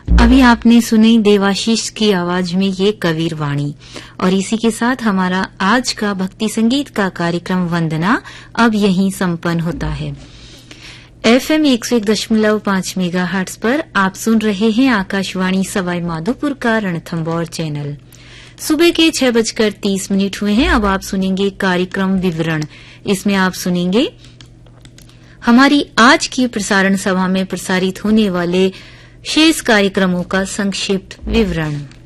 अभी आपने सुनी देवाशीष की आवाज में ये कबीर वाणी और इसी के साथ हमारा आज का भक्ति संगीत का कार्यक्रम वंदना अब यहीं संपन्न होता है। FM 101.5 मेगाहर्ट्ज पर आप सुन रहे हैं आकाशवाणी सवाई माधोपुर का रणथंभौर चैनल। सुबह के 6:30 हुए हैं। अब आप सुनेंगे कार्यक्रम विवरण। इसमें आप सुनेंगे हमारी आज की प्रसारण सभा में प्रसारित होने वाले शेष कार्यक्रमों का संक्षिप्त विवरण।